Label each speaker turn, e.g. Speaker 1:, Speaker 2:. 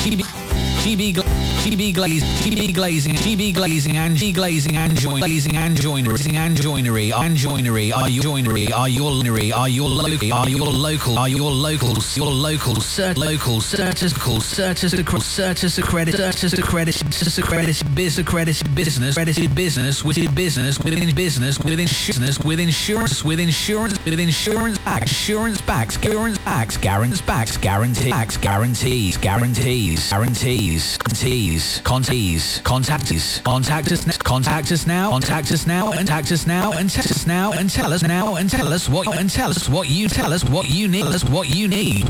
Speaker 1: glazing and joinery. Are your local certificated business with insurance backs, guarantees. Contact us now and tell us what you need.